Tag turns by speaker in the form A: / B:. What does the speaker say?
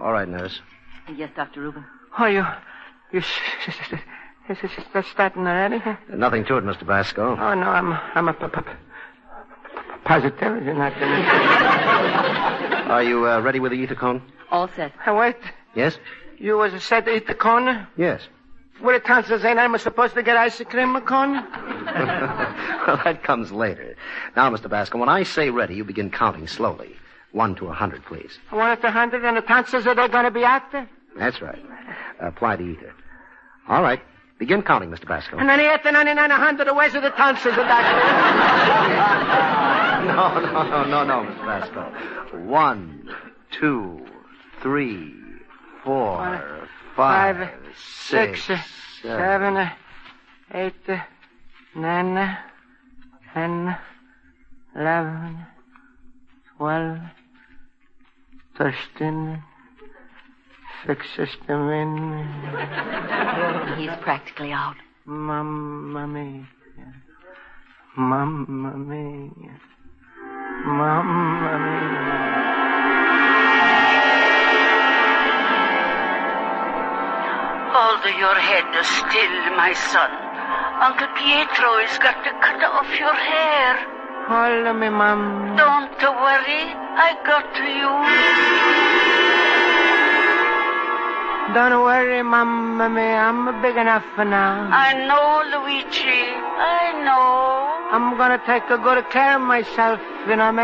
A: All right, nurse.
B: Yes, Dr. Rubin.
C: Oh, you starting already?
A: Nothing to it, Mr. Basco.
C: Oh, no, I'm a positive. You're not going to...
A: Are you ready with the ether cone?
B: All set.
C: Wait.
A: Yes?
C: You was said to eat the cone?
A: Yes.
C: What the tonsils ain't I supposed to get ice cream cone?
A: Well, that comes later. Now, Mr. Basco, when I say ready, you begin counting slowly. 1 to 100, please.
C: 1 to 100, and the tonsils, are they going to be out there?
A: That's right. Apply the ether. All right. Begin counting, Mr. Basco.
C: And then after 99, 100, where's the tonsils, Doctor?
A: No, Mr. Basco. 1, 2, 3, 4, 5, 6,
C: 7, 8, 9, 10, 11, 12, 13, 16.
B: He's practically out.
C: Mamma mia. Mamma mia. Mamma mia.
D: Hold your head still, my son. Uncle Pietro has got to cut off your hair.
C: Hold me, Mom.
D: Don't worry. I got you.
C: Don't worry, Mamma mia. I'm big enough for now.
D: I know, Luigi. I know.
C: I'm going to take a good care of myself, you know.